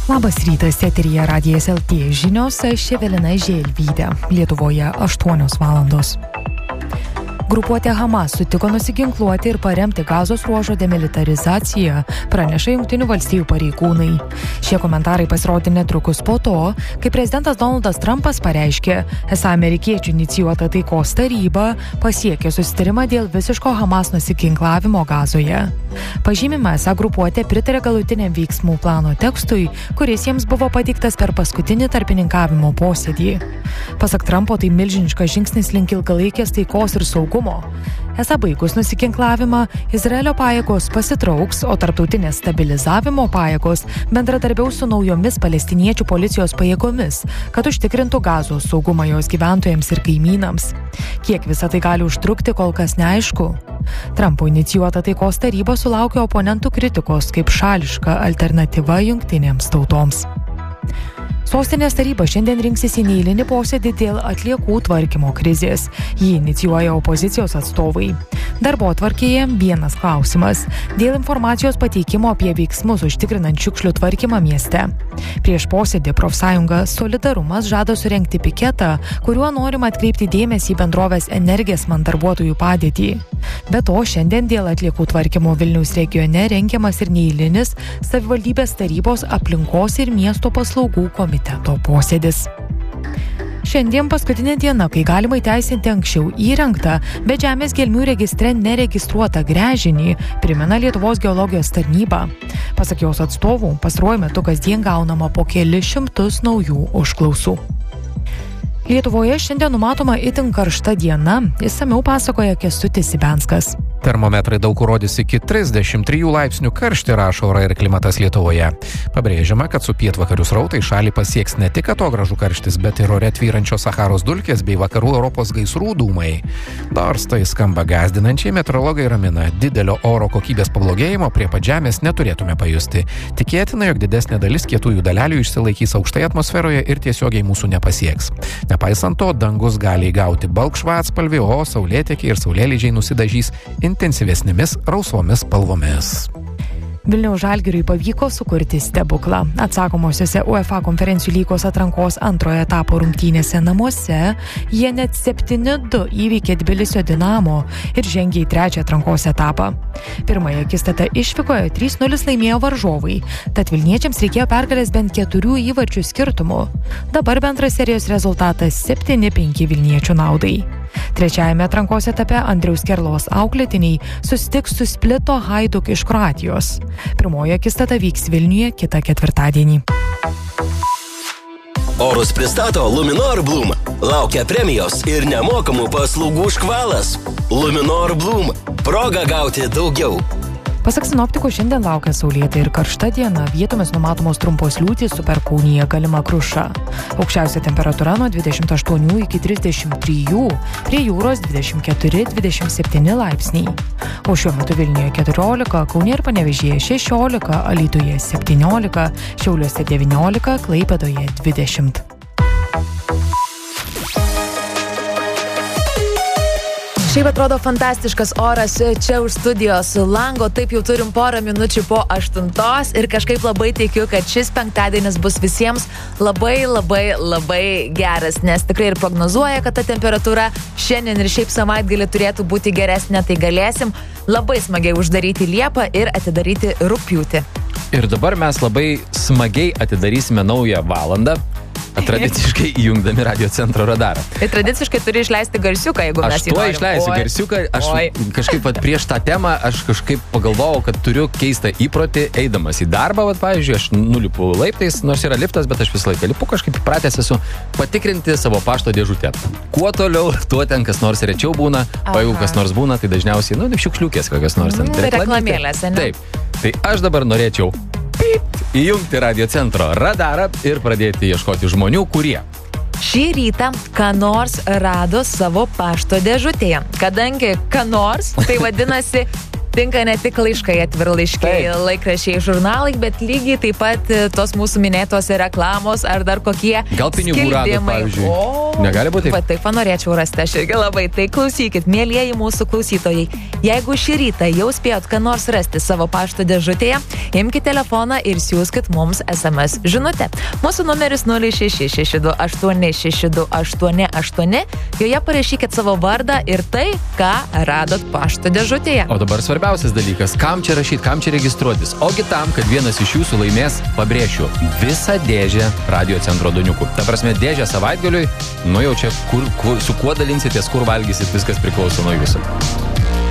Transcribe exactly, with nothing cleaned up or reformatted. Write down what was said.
Labas rytas, eteryje Radijas L T žinios, aš Evelina Želvytė. Lietuvoje aštuonios valandos. Grupuotė Hamas sutiko nusiginkluoti ir paremti Gazos ruožo demilitarizaciją, praneša Jungtinių valstijų pareigūnai. Šie komentarai pasirodė netrukus po to, kai prezidentas Donaldas Trumpas pareiškė, esą amerikiečių inicijuota taikos taryba pasiekė susitarimą dėl visiško Hamas nusiginklavimo Gazoje. Pažymima, esą grupuotė pritarė galutiniam veiksmų plano tekstui, kuris jiems buvo pateiktas per paskutinį tarpininkavimo posėdį. Pasak Trumpo, tai milžiniškas žingsnis link ilgalaikės taikos ir saugumo. Esą baigus nusiginklavimą, Izraelio pajėgos pasitrauks, o tarptautinės stabilizavimo pajėgos bendradarbiaus su naujomis palestiniečių policijos pajėgomis, kad užtikrintų Gazos saugumą jos gyventojams ir kaimynams. Kiek visą tai gali užtrukti, kol kas neaišku. Trumpo inicijuota taikos taryba sulaukė oponentų kritikos kaip šališka alternatyva jungtinėms tautoms. Sostinės taryba šiandien rinksis į neeilinį posėdį dėl atliekų tvarkymo krizės. Jį inicijuoja opozicijos atstovai. Darbotvarkėje vienas klausimas – dėl informacijos pateikimo apie veiksmus užtikrinant šiukšlių tvarkymą mieste. Prieš posėdį profsąjunga Solidarumas žada surengti piketą, kuriuo norima atkreipti dėmesį į bendrovės Energesman darbuotojų padėtį. Be to, šiandien dėl atliekų tvarkymo Vilniaus regione rengiamas ir neeilinis savivaldybės tarybos aplinkos ir miesto paslaugų komiteto posėdis. Šiandien paskutinė diena, kai galima įteisinti anksčiau įrengtą, bet žemės gelmių registre neregistruotą gręžinį, primena Lietuvos geologijos tarnyba. Pasak jos atstovų, pastaruoju metu kasdien gaunama po kelis šimtus naujų užklausų. Lietuvoje šiandien numatoma itin karšta diena, išsamiau pasakoja Kęstutis Sibenskas. Termometrai daug kur rodys iki trisdešimt trijų laipsnių karštį, rašo Orai ir klimatas Lietuvoje. Pabrėžiama, kad su pietvakarių srautai šalį pasieks ne tik atogražų karštis, bet ir ore tvyrančios Sacharos dulkės bei vakarų Europos gaisrų dūmai. Nors tai skamba gąsdinančiai, meteorologai ramina, didelio oro kokybės pablogėjimo prie pat žemės neturėtume pajusti. Tikėtina, jog didesnė dalis kietųjų dalelių išsilaikys aukštai atmosferoje ir tiesiogiai mūsų nepasieks. Nepaisant to, dangus gali įgauti balkšvą atspalvį, o saulėtekiai ir saulėlydžiai nusidažys intensyvesnėmis rausvomis spalvomis. Vilniaus Žalgiriui pavyko sukurti stebuklą. Atsakomosiose UEFA konferencijų lygos atrankos antrojo etapo rungtynėse namuose jie net septyni du įveikė Tbilisio Dinamo ir žengė į trečią atrankos etapą. Pirmąją akistatą išvykoje trys nulis laimėjo varžovai, tad vilniečiams reikėjo pergalės bent keturių įvarčių skirtumu. Dabar bendras serijos rezultatas septyni penki vilniečių naudai. Trečiajame atrankos etape Andriaus Kerlos auklėtiniai susitiks su Splito Hajduk iš Kroatijos. Pirmoji akistata vyks Vilniuje kitą ketvirtadienį. Orus pristato Luminor Bloom. Laukia premijos ir nemokamų paslaugų škvalas. Luminor Bloom. Proga gauti daugiau. Pasak sinoptikų, šiandien laukia saulėta ir karšta diena, vietomis numatomos trumpos liūtys, su perkūnija galima kruša. Aukščiausia temperatūra nuo dvidešimt aštuonių iki trisdešimt trijų, prie jūros dvidešimt keturi dvidešimt septyni laipsniai. O šiuo metu Vilniuje keturiolika, Kaune ir Panevėžyje šešiolika, Alytuje septyniolika, Šiauliuose devyniolika, Klaipėdoje dvidešimt. Šiaip atrodo fantastiškas oras čia už studijos lango, taip jau turim porą minučių po aštuntos ir kažkaip labai tikiu, kad šis penktadienis bus visiems labai labai labai geras, nes tikrai ir prognozuoja, kad ta temperatūra šiandien ir šiaip savaitgalį turėtų būti geresnė, tai galėsim labai smagiai uždaryti Liepą ir atidaryti Rugpjūtį. Ir dabar mes labai smagiai atidarysime naują valandą, tradiciškai įjungdami Radio Centro radarą. Tai tradiciškai turi išleisti garsiuką, jeigu mes jį norim. Aš tuo išleisiu Oi. garsiuką. Aš Oi. kažkaip vat, prieš tą temą, aš kažkaip pagalvojau, kad turiu keistą įprotį, eidamas į darbą, vat, pavyzdžiui, aš nulipu laiptais, nors yra liftas, bet aš visą laiką lipu, kažkaip įpratęs esu patikrinti savo pašto dėžutę. Kuo toliau, tuo ten kas nors rečiau būna, o jeigu kas nors būna, tai dažniausiai, nu, šiukšliukės kokios nors. Mm, reklamėlėse, ne? Taip. Tai aš dabar norėčiau pyp, įjungti Radio Centro radarą ir pradėti ieškoti žmonių, kurie šį rytą ką nors rado savo pašto dėžutėje. Kadangi ką nors, tai vadinasi Tinka ne tik laiškai, atvirlaiškiai, laikrašiai, žurnalai, bet lygiai taip pat tos mūsų minėtos reklamos ar dar kokie Gal pinigų radot, pavyzdžiui. O, Negali būti? Va, taip panorėčiau rasti, aš irgi labai. Tai klausykit, mėlyjeji mūsų klausytojai. Jeigu šį rytą jau spėjot ką nors rasti savo pašto dėžutėje, imkite telefoną ir siųskit mums es em es žinutę. Mūsų numeris nulis šeši šeši du aštuoni šeši du aštuoni aštuoni. Joje parašykit savo vardą ir tai, ką radot pašto dėžutėje. O dabar svarbiausias dalykas, kam čia rašyti, kam čia registruotis. Ogi tam, kad vienas iš jūsų laimės, pabrėšiu, visą dėžę Radio Centro duoniukų. Ta prasme, dėžę savaitgaliui, nu jau čia kur, kur, su kuo dalinsitės, kur valgysit, viskas priklauso nuo jūsų.